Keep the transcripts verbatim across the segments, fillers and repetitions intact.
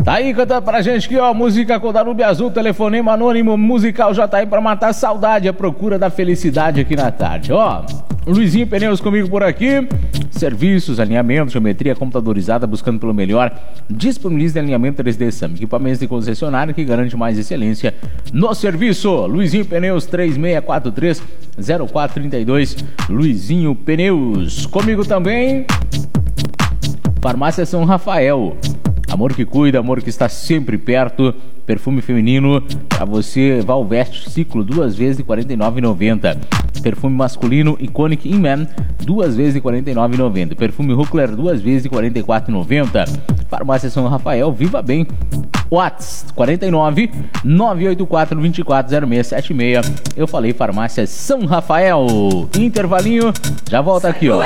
Tá aí cantando pra gente aqui, ó, música com Danube Azul, telefonema anônimo, musical já tá aí pra matar a saudade, a procura da felicidade aqui na tarde, ó. Luizinho Pneus comigo por aqui, serviços, alinhamento, geometria computadorizada, buscando pelo melhor, disponibiliza alinhamento três D SAM, equipamentos de concessionário que garante mais excelência no serviço. Luizinho Pneus, três seis quatro três, zero quatro três dois, Luizinho Pneus. Comigo também, Farmácia São Rafael. Amor que cuida, amor que está sempre perto. Perfume feminino para você, Valveste Ciclo, duas vezes de quarenta e nove reais e noventa centavos. Perfume masculino Iconic In-Man, duas vezes de quarenta e nove reais e noventa centavos. Perfume Huckler, duas vezes de quarenta e quatro reais e noventa centavos. Farmácia São Rafael, viva bem. WhatsApp quarenta e nove, nove oito quatro, dois quatro zero seis sete seis. Eu falei Farmácia São Rafael. Intervalinho, já volta aqui, ó.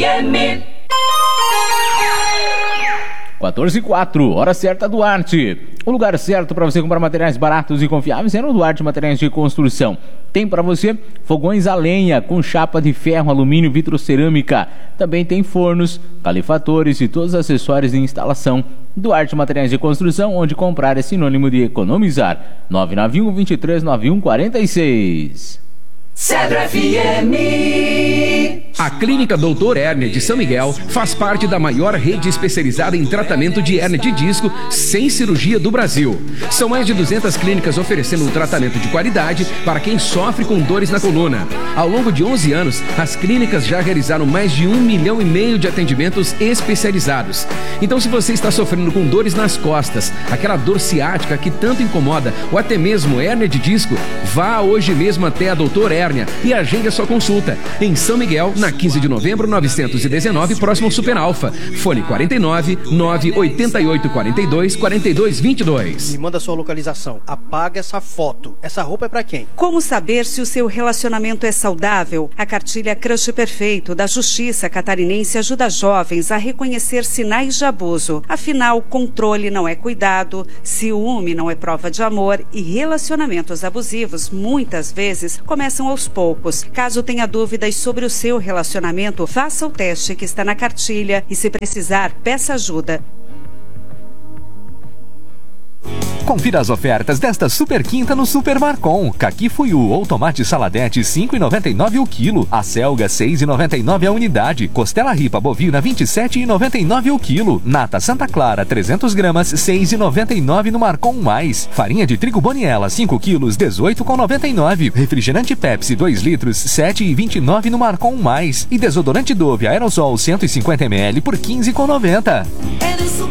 quatorze e quatro, hora certa Duarte. O lugar certo para você comprar materiais baratos e confiáveis é no Duarte Materiais de Construção. Tem para você fogões a lenha com chapa de ferro, alumínio, vitrocerâmica. Também tem fornos, calefatores e todos os acessórios de instalação. Duarte Materiais de Construção, onde comprar é sinônimo de economizar. nove nove um, dois três nove um, quatro seis. Cedro F M. A Clínica Doutor Hérnia de São Miguel faz parte da maior rede especializada em tratamento de hérnia de disco sem cirurgia do Brasil. São mais de duzentas clínicas oferecendo um tratamento de qualidade para quem sofre com dores na coluna. Ao longo de onze anos, as clínicas já realizaram mais de um milhão e meio de atendimentos especializados. Então, se você está sofrendo com dores nas costas, aquela dor ciática que tanto incomoda, ou até mesmo hérnia de disco, vá hoje mesmo até a Doutor Hérnia e agende a sua consulta em São Miguel, na quinze de novembro, novecentos e dezenove, próximo ao Super Alfa. Fone quarenta e nove, nove oito oito, quatro dois, quatro dois dois dois. Me manda sua localização. Apaga essa foto. Essa roupa é pra quem? Como saber se o seu relacionamento é saudável? A cartilha Crush Perfeito da Justiça Catarinense ajuda jovens a reconhecer sinais de abuso. Afinal, controle não é cuidado, ciúme não é prova de amor e relacionamentos abusivos muitas vezes começam aos poucos. Caso tenha dúvidas sobre o seu relacionamento, faça o teste que está na cartilha e, se precisar, peça ajuda. Confira as ofertas desta super quinta no Super Marcon. Caqui Fuyu ou tomate saladete cinco reais e noventa e nove centavos o quilo. Acelga seis reais e noventa e nove centavos a unidade. Costela ripa bovina vinte e sete reais e noventa e nove centavos o quilo. Nata Santa Clara trezentas gramas seis reais e noventa e nove centavos no Marcon Mais. Farinha de trigo Boniela cinco quilos dezoito reais e noventa e nove centavos. Refrigerante Pepsi dois litros sete reais e vinte e nove centavos no Marcon Mais. E desodorante Dove Aerosol cento e cinquenta mililitros por quinze reais e noventa centavos.